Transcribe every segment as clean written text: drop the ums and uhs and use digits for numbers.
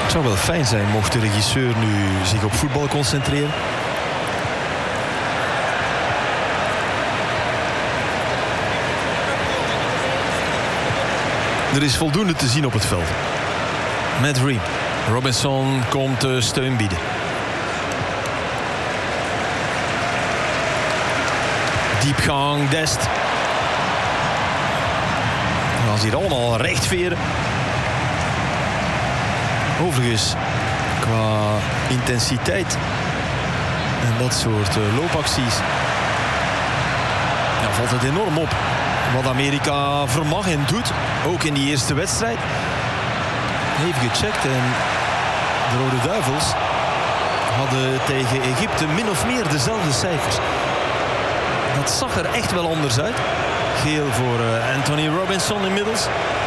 Het zou wel fijn zijn mocht de regisseur nu zich op voetbal concentreren. Er is voldoende te zien op het veld. Matt Ream. Robinson komt steun bieden. Diepgang, Dest. We gaan ze hier allemaal rechtveren. Overigens, qua intensiteit en dat soort loopacties, ja, valt het enorm op. Wat Amerika vermag en doet, ook in die eerste wedstrijd. Even gecheckt en de Rode Duivels hadden tegen Egypte min of meer dezelfde cijfers. Dat zag er echt wel anders uit. Geel voor Anthony Robinson inmiddels.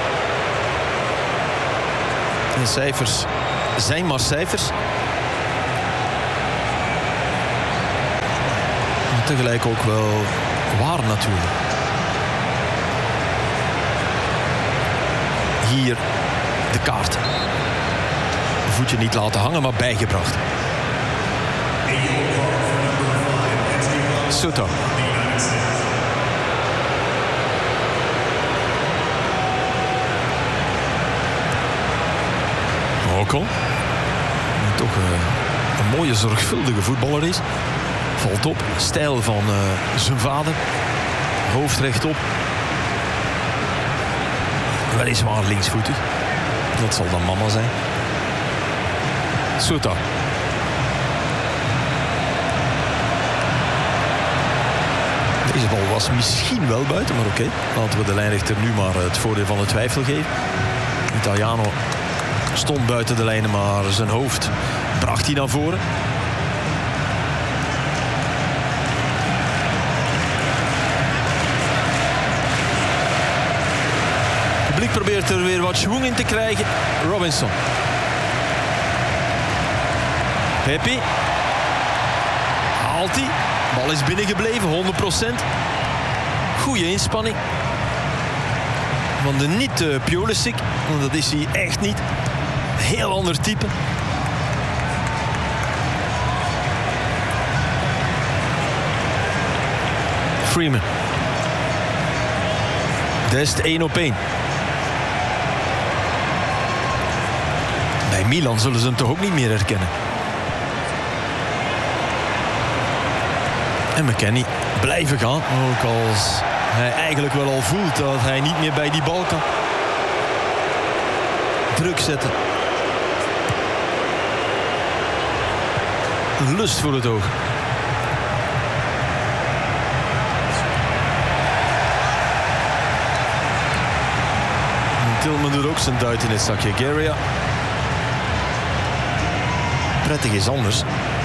De cijfers zijn maar cijfers. Maar tegelijk ook wel waar natuurlijk. Hier de kaart. Voetje niet laten hangen, maar bijgebracht. Soto. Ocon. Toch een mooie, zorgvuldige voetballer is. Valt op. Stijl van zijn vader. Hoofd rechtop. Weliswaar linksvoetig. Dat zal dan mama zijn. Soto. Deze bal was misschien wel buiten, maar oké. Laten we de lijnrechter nu maar het voordeel van de twijfel geven. Italiano stond buiten de lijnen, maar zijn hoofd bracht hij naar voren. Het publiek probeert er weer wat schwung in te krijgen. Robinson. Pepe. Haalt hij. Bal is binnengebleven, 100%. Goeie inspanning. Van de niet Pulisic, want dat is hij echt niet. Heel ander type. Freeman. Dest 1 op 1. Bij Milan zullen ze hem toch ook niet meer herkennen. En McKennie blijven gaan. Ook als hij eigenlijk wel al voelt dat hij niet meer bij die bal kan. Druk zetten. Een lust voor het oog. En Tillman doet ook zijn duit in het zakje. Guerra. Prettig is anders.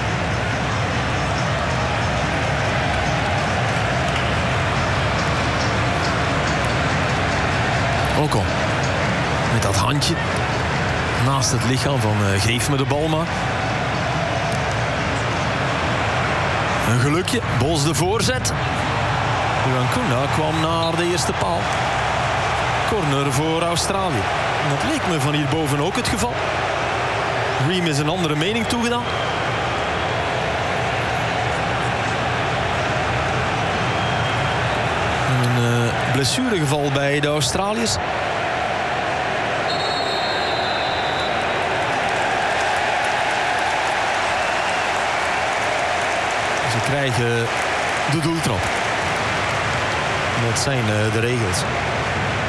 Ocon. Met dat handje naast het lichaam van geef me de bal maar. Een gelukje. Bos de voorzet. Kuna kwam naar de eerste paal. Corner voor Australië. En dat leek me van hierboven ook het geval. Ream is een andere mening toegedaan. Een blessuregeval bij de Australiërs. Ze krijgen de doeltrap. Dat zijn de regels.